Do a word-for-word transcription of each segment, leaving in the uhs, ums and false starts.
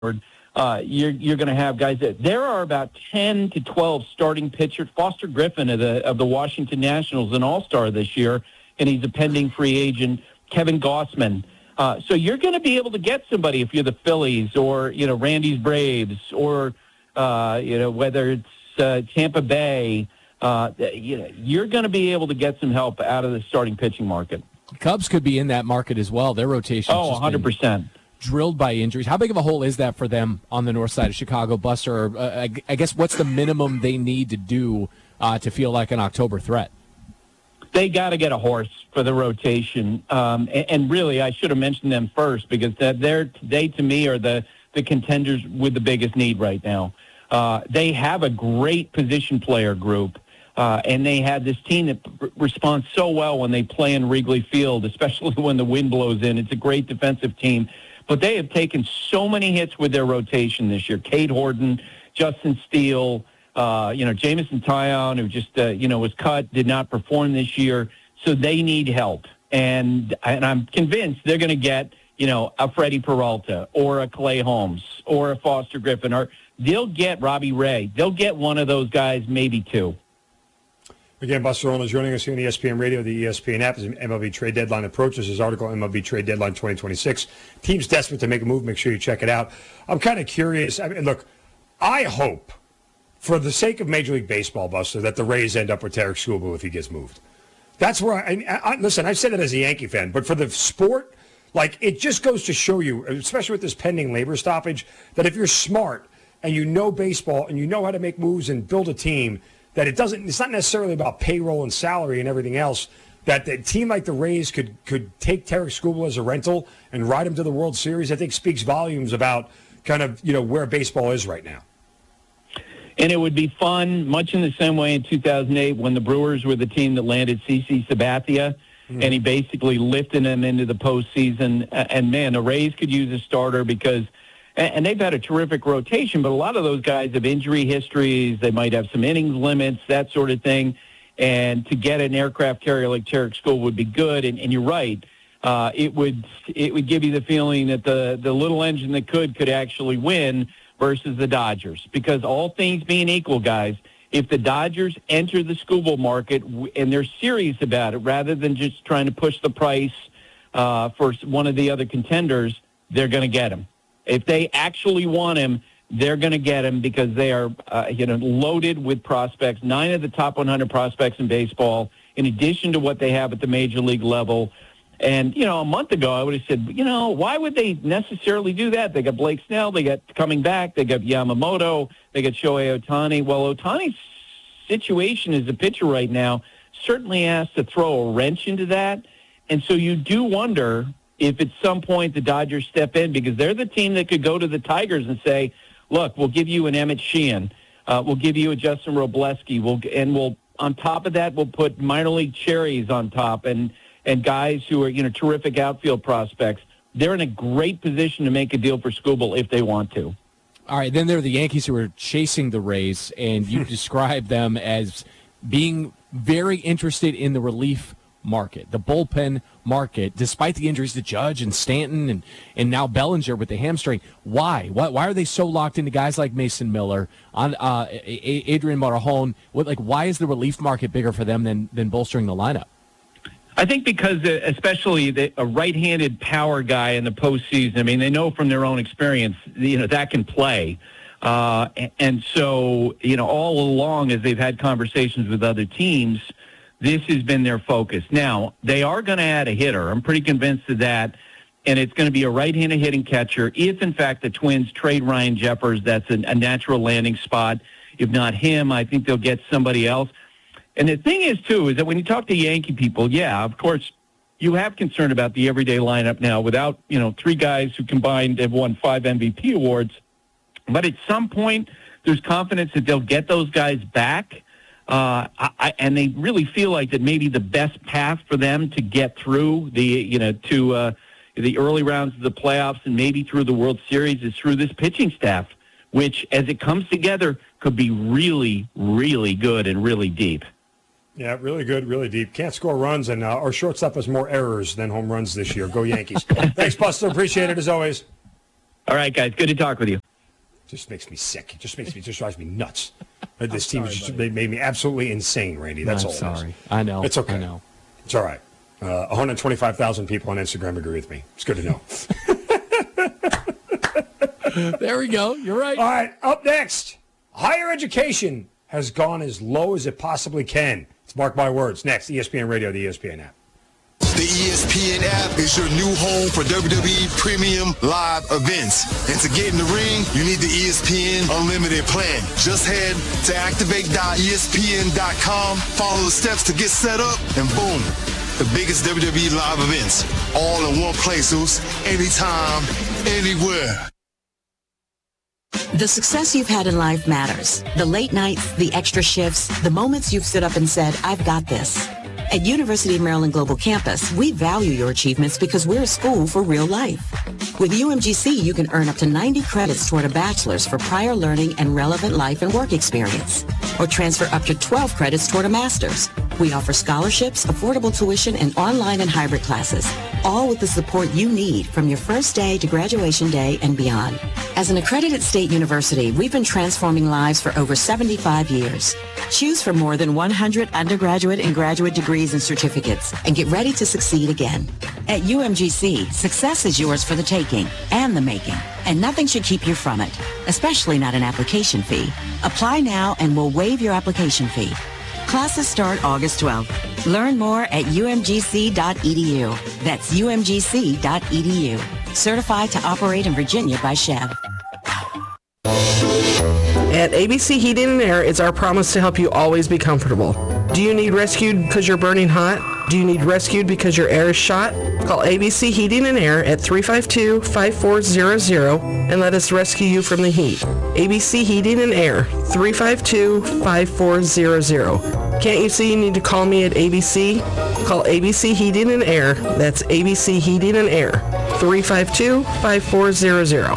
Uh, you're you're going to have guys that there are about ten to twelve starting pitchers. Foster Griffin of the of the Washington Nationals, an all-star this year, and he's a pending free agent. Kevin Gossman. Uh, so you're going to be able to get somebody if you're the Phillies or you know Randy's Braves or uh, you know whether it's uh, Tampa Bay. Uh, you know you're going to be able to get some help out of the starting pitching market. Cubs could be in that market as well. Their rotation. Oh, one hundred percent. Drilled by injuries. How big of a hole is that for them on the north side of Chicago, Buster? Or, uh, I, I guess what's the minimum they need to do uh, to feel like an October threat? They got to get a horse for the rotation, um, and, and really, I should have mentioned them first because they're they to me are the the contenders with the biggest need right now. Uh, they have a great position player group, uh, and they had this team that r- responds so well when they play in Wrigley Field, especially when the wind blows in. It's a great defensive team. But they have taken so many hits with their rotation this year. Cade Horton, Justin Steele, uh, you know, Jameson Taillon, who just, uh, you know, was cut, did not perform this year. So they need help. And and I'm convinced they're going to get, you know, a Freddie Peralta or a Clay Holmes or a Foster Griffin. Or they'll get Robbie Ray. They'll get one of those guys, maybe two. Again, Buster Olney is joining us here on E S P N Radio, the E S P N app, as the M L B trade deadline approaches. His article, M L B trade deadline twenty twenty-six. Teams desperate to make a move. Make sure you check it out. I'm kind of curious. I mean, look, I hope, for the sake of Major League Baseball, Buster, that the Rays end up with Tarek Skubal if he gets moved. That's where I, I, I listen, I've said it as a Yankee fan, but for the sport, like, it just goes to show you, especially with this pending labor stoppage, that if you're smart and you know baseball and you know how to make moves and build a team, that it doesn't, it's not necessarily about payroll and salary and everything else, that a team like the Rays could could take Tarek Skubal as a rental and ride him to the World Series, I think speaks volumes about kind of, you know, where baseball is right now. And it would be fun, much in the same way in two thousand eight when the Brewers were the team that landed C C Sabathia, mm-hmm. and he basically lifted them into the postseason. And, man, the Rays could use a starter because – and they've had a terrific rotation, but a lot of those guys have injury histories. They might have some innings limits, that sort of thing. And to get an aircraft carrier like Tarek Skubal would be good. And, and you're right. Uh, it would it would give you the feeling that the, the little engine that could could actually win versus the Dodgers. Because all things being equal, guys, if the Dodgers enter the Skubal market and they're serious about it rather than just trying to push the price uh, for one of the other contenders, they're going to get him. If they actually want him, they're going to get him because they are, uh, you know, loaded with prospects. Nine of the top one hundred prospects in baseball, in addition to what they have at the major league level. And you know, a month ago, I would have said, you know, why would they necessarily do that? They got Blake Snell, they got coming back, they got Yamamoto, they got Shohei Ohtani. Well, Ohtani's situation as a pitcher right now certainly has to throw a wrench into that, and so you do wonder if at some point the Dodgers step in, because they're the team that could go to the Tigers and say, look, we'll give you an Emmett Sheehan. Uh, we'll give you a Justin Robleski. We'll, and we'll, on top of that, we'll put minor league cherries on top and, and guys who are, you know, terrific outfield prospects. They're in a great position to make a deal for Skubal if they want to. All right, then there are the Yankees who are chasing the Rays, and you describe them as being very interested in the relief market, the bullpen market, despite the injuries to Judge and Stanton and, and now Bellinger with the hamstring. Why? Why? Why are they so locked into guys like Mason Miller, on uh, Adrian Morejon? What, like, why is the relief market bigger for them than than bolstering the lineup? I think because, uh, especially the, a right-handed power guy in the postseason. I mean, they know from their own experience, you know, that can play. Uh, and so, you know, all along as they've had conversations with other teams, this has been their focus. Now, they are going to add a hitter. I'm pretty convinced of that. And it's going to be a right-handed hitting catcher. If, in fact, the Twins trade Ryan Jeffers, that's a, a natural landing spot. If not him, I think they'll get somebody else. And the thing is, too, is that when you talk to Yankee people, yeah, of course, you have concern about the everyday lineup now without, you know, three guys who combined have won five M V P awards. But at some point, there's confidence that they'll get those guys back. Uh, I, and they really feel like that maybe the best path for them to get through the, you know, to uh, the early rounds of the playoffs and maybe through the World Series is through this pitching staff, which, as it comes together, could be really, really good and really deep. Yeah, really good, really deep. Can't score runs, and uh, our shortstop has more errors than home runs this year. Go Yankees. Thanks, Buster. Appreciate it, as always. All right, guys. Good to talk with you. Just makes me sick. It just makes me, just drives me nuts. This team sorry, just, made me absolutely insane, Randy. That's I'm all. Sorry, it is. I know. It's okay. I know. It's all right. Uh, one hundred twenty-five thousand people on Instagram agree with me. It's good to know. There we go. You're right. All right. Up next, higher education has gone as low as it possibly can. It's mark my words. Next, E S P N Radio, the E S P N app. The E S P N app is your new home for W W E Premium Live events. And to get in the ring, you need the E S P N Unlimited plan. Just head to activate dot E S P N dot com, follow the steps to get set up, and boom, the biggest W W E live events, all in one place, Zeus, anytime, anywhere. The success you've had in life matters. The late nights, the extra shifts, the moments you've stood up and said, I've got this. At University of Maryland Global Campus, we value your achievements because we're a school for real life. With U M G C, you can earn up to ninety credits toward a bachelor's for prior learning and relevant life and work experience, or transfer up to twelve credits toward a master's. We offer scholarships, affordable tuition, and online and hybrid classes, all with the support you need from your first day to graduation day and beyond. As an accredited state university, we've been transforming lives for over seventy-five years. Choose from more than one hundred undergraduate and graduate degrees and certificates, and get ready to succeed again. At U M G C, success is yours for the taking and the making, and nothing should keep you from it, especially not an application fee. Apply now and we'll waive your application fee. Classes start August twelfth. Learn more at U M G C dot E D U. That's U M G C dot E D U. Certified to operate in Virginia by Chev. At A B C Heating and Air, it's our promise to help you always be comfortable. Do you need rescued because you're burning hot? Do you need rescued because your air is shot? Call A B C Heating and Air at three five two, five four zero zero and let us rescue you from the heat. A B C Heating and Air, three five two, five four zero zero. Can't you see you need to call me at A B C? Call A B C Heating and Air. That's A B C Heating and Air, three five two, five four zero zero.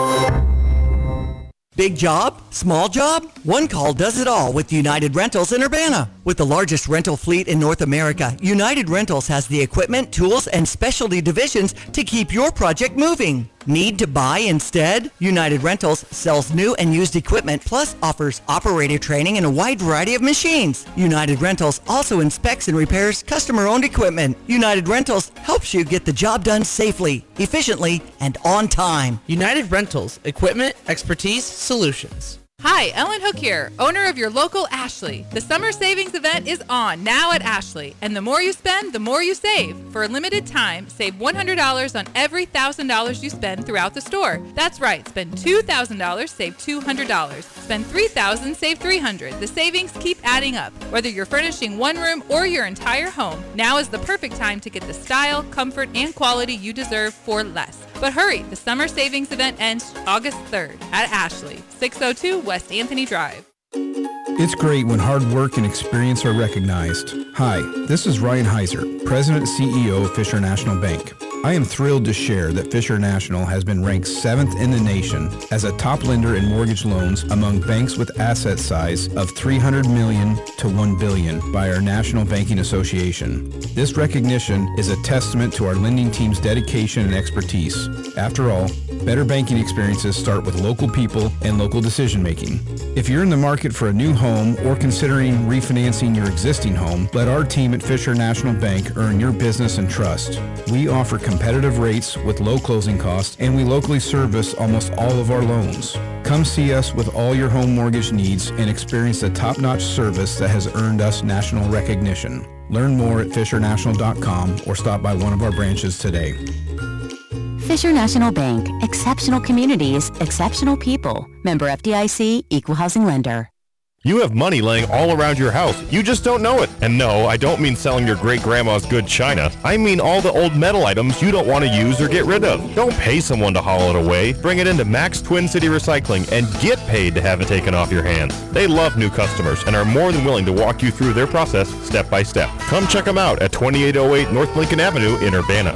Big job? Small job? One call does it all with United Rentals in Urbana. With the largest rental fleet in North America, United Rentals has the equipment, tools, and specialty divisions to keep your project moving. Need to buy instead? United Rentals sells new and used equipment, plus offers operator training and a wide variety of machines. United Rentals also inspects and repairs customer-owned equipment. United Rentals helps you get the job done safely, efficiently, and on time. United Rentals, equipment, expertise, solutions. Hi, Ellen Hook here, owner of your local Ashley. The summer savings event is on now at Ashley, and the more you spend, the more you save. For a limited time, save one hundred dollars on every one thousand dollars you spend throughout the store. That's right, spend two thousand dollars, save two hundred dollars. Spend three thousand dollars, save three hundred dollars. The savings keep adding up, whether you're furnishing one room or your entire home. Now is the perfect time to get the style, comfort, and quality you deserve for less. But hurry, the summer savings event ends August third at Ashley, six oh two West Anthony Drive. It's great when hard work and experience are recognized. Hi, this is Ryan Heiser, President and C E O of Fisher National Bank. I am thrilled to share that Fisher National has been ranked seventh in the nation as a top lender in mortgage loans among banks with asset size of three hundred million dollars to one billion dollars by our National Banking Association. This recognition is a testament to our lending team's dedication and expertise. After all, better banking experiences start with local people and local decision making. If you're in the market for a new home or considering refinancing your existing home, let our team at Fisher National Bank earn your business and trust. We offer competitive rates with low closing costs, and we locally service almost all of our loans. Come see us with all your home mortgage needs and experience the top-notch service that has earned us national recognition. Learn more at fisher national dot com or stop by one of our branches today. Fisher National Bank. Exceptional communities, exceptional people. Member F D I C, Equal Housing Lender. You have money laying all around your house. You just don't know it. And no, I don't mean selling your great-grandma's good china. I mean all the old metal items you don't want to use or get rid of. Don't pay someone to haul it away. Bring it into Max Twin City Recycling and get paid to have it taken off your hands. They love new customers and are more than willing to walk you through their process step by step. Come check them out at twenty-eight oh eight North Lincoln Avenue in Urbana.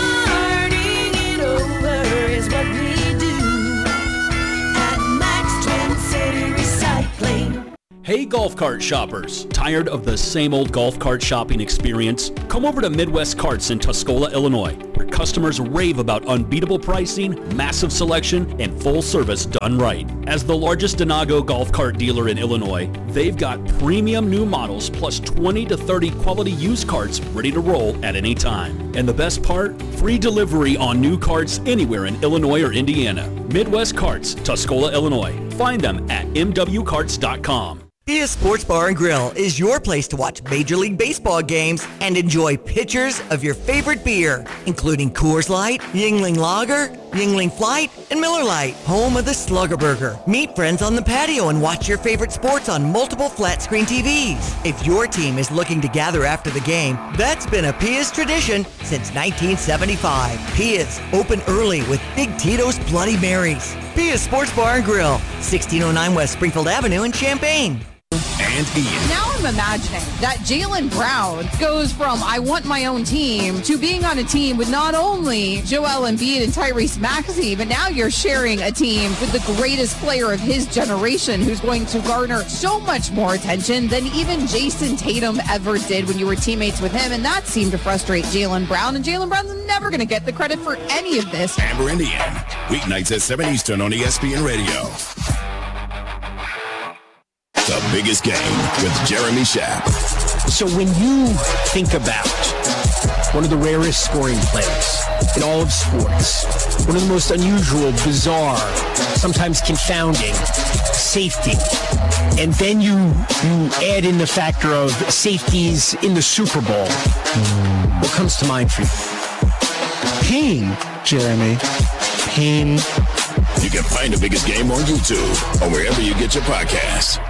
Hey golf cart shoppers, tired of the same old golf cart shopping experience? Come over to Midwest Carts in Tuscola, Illinois. where customers rave about unbeatable pricing, massive selection, and full service done right. As the largest Denago golf cart dealer in Illinois, they've got premium new models plus twenty to thirty quality used carts ready to roll at any time. And the best part? Free delivery on new carts anywhere in Illinois or Indiana. Midwest Carts, Tuscola, Illinois. Find them at m w carts dot com. Pia's Sports Bar and Grill is your place to watch Major League Baseball games and enjoy pitchers of your favorite beer, including Coors Light, Yuengling Lager, Yuengling Flight, and Miller Lite, home of the Slugger Burger. Meet friends on the patio and watch your favorite sports on multiple flat-screen T Vs. If your team is looking to gather after the game, that's been a Pia's tradition since nineteen seventy-five. Pia's, open early with Big Tito's Bloody Marys. Pia's Sports Bar and Grill, sixteen oh nine West Springfield Avenue in Champaign. And Ian. Now I'm imagining that Jaylen Brown goes from I want my own team to being on a team with not only Joel Embiid and Tyrese Maxey, but now you're sharing a team with the greatest player of his generation who's going to garner so much more attention than even Jason Tatum ever did when you were teammates with him. And that seemed to frustrate Jaylen Brown. And Jaylen Brown's never going to get the credit for any of this. Amber and Ian, weeknights at seven Eastern on E S P N Radio. The biggest game with Jeremy Schaap. So when you think about one of the rarest scoring plays in all of sports, one of the most unusual, bizarre, sometimes confounding, safety, and then you you add in the factor of safeties in the Super Bowl, what comes to mind for you? Pain, Jeremy. Pain. You can find the biggest game on YouTube or wherever you get your podcasts.